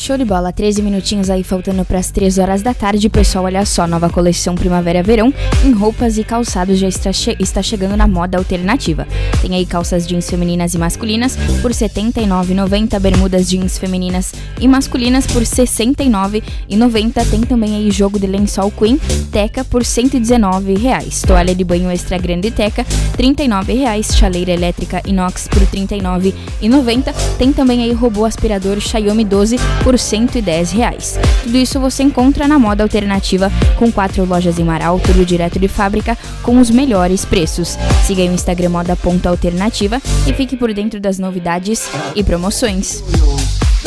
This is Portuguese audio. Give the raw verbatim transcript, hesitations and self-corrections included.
Show de bola, treze minutinhos aí faltando para as três horas da tarde. Pessoal, olha só, nova coleção Primavera-Verão em roupas e calçados já está, che- está chegando na moda alternativa. Tem aí calças jeans femininas e masculinas por setenta e nove reais e noventa centavos, bermudas jeans femininas e masculinas por sessenta e nove reais e noventa centavos. Tem também aí jogo de lençol Queen Teca por cento e dezenove reais. Toalha de banho extra grande Teca, trinta e nove reais. Chaleira elétrica inox por trinta e nove reais e noventa centavos. Tem também aí robô aspirador Xiaomi doze por cento e dez reais. Tudo isso você encontra na moda alternativa, com quatro lojas em Marau, tudo direto de fábrica, com os melhores preços. Siga aí o Instagram moda ponto alternativa e fique por dentro das novidades e promoções.